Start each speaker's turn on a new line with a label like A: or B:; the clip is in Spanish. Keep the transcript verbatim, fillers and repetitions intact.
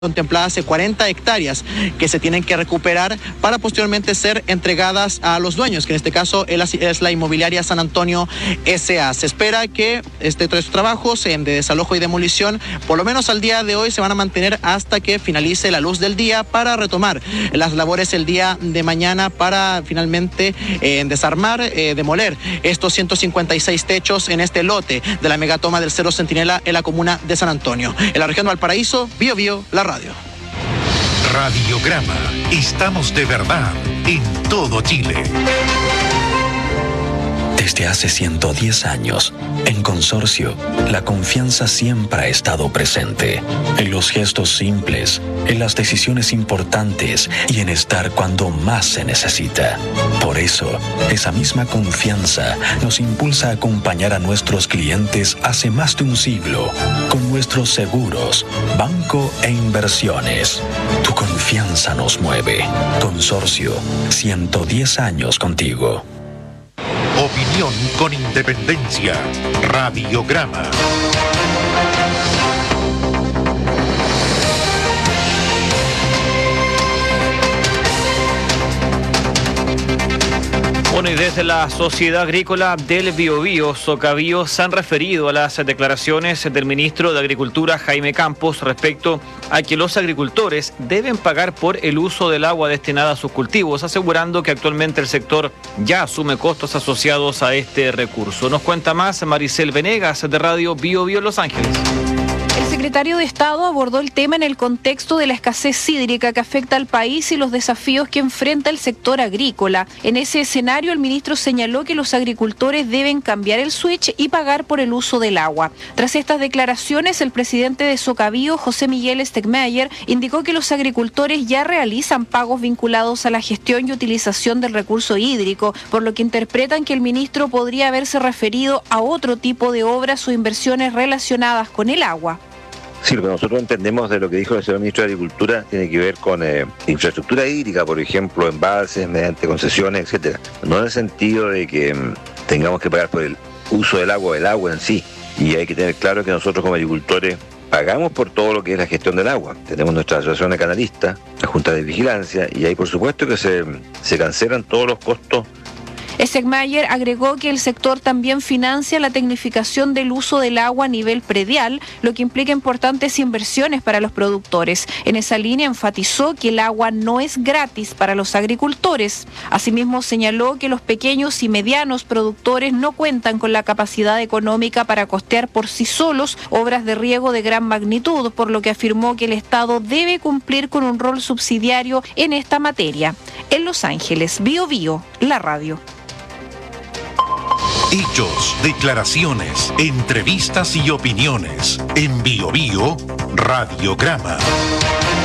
A: contempladas de cuarenta hectáreas que se tienen que recuperar para posteriormente ser entregadas a los dueños, que en este caso es la inmobiliaria San Antonio S A Se espera que este, estos trabajos de desalojo y demolición, por lo menos al día de hoy, se van a mantener hasta que finalice la luz del día para retomar las labores el día de mañana para finalmente eh, desarmar, eh, demoler estos ciento cincuenta y seis techos en este lote de la megatoma del Cerro Centinela en la comuna de San Antonio. En la región de Valparaíso, Bio Bio, la radio.
B: Radiograma. Estamos de verdad en todo Chile.
C: Desde hace ciento diez años, en Consorcio, la confianza siempre ha estado presente. En los gestos simples, en las decisiones importantes y en estar cuando más se necesita. Por eso, esa misma confianza nos impulsa a acompañar a nuestros clientes hace más de un siglo con nuestros seguros, banco e inversiones. Tu confianza nos mueve. Consorcio, ciento diez años contigo.
B: Opinión con independencia. Radiograma.
D: Bueno, y desde la Sociedad Agrícola del Biobío, Socabío, se han referido a las declaraciones del ministro de Agricultura, Jaime Campos, respecto a que los agricultores deben pagar por el uso del agua destinada a sus cultivos, asegurando que actualmente el sector ya asume costos asociados a este recurso. Nos cuenta más Maricel Venegas, de Radio Biobío Los Ángeles.
E: El secretario de Estado abordó el tema en el contexto de la escasez hídrica que afecta al país y los desafíos que enfrenta el sector agrícola. En ese escenario, el ministro señaló que los agricultores deben cambiar el switch y pagar por el uso del agua. Tras estas declaraciones, el presidente de Socabío, José Miguel Stegmayer, indicó que los agricultores ya realizan pagos vinculados a la gestión y utilización del recurso hídrico, por lo que interpretan que el ministro podría haberse referido a otro tipo de obras o inversiones relacionadas con el agua.
F: Sí, lo que nosotros entendemos de lo que dijo el señor ministro de Agricultura tiene que ver con eh, infraestructura hídrica, por ejemplo, embalses, mediante concesiones, etcétera. No en el sentido de que mm, tengamos que pagar por el uso del agua, el agua en sí. Y hay que tener claro que nosotros como agricultores pagamos por todo lo que es la gestión del agua. Tenemos nuestra asociación de canalistas, la Junta de Vigilancia, y ahí por supuesto que se, se cancelan todos los costos.
E: Stegmayer agregó que el sector también financia la tecnificación del uso del agua a nivel predial, lo que implica importantes inversiones para los productores. En esa línea enfatizó que el agua no es gratis para los agricultores. Asimismo, señaló que los pequeños y medianos productores no cuentan con la capacidad económica para costear por sí solos obras de riego de gran magnitud, por lo que afirmó que el Estado debe cumplir con un rol subsidiario en esta materia. En Los Ángeles, Bio Bio, la radio.
B: Hechos, declaraciones, entrevistas y opiniones. En Bio Bio, Radiograma.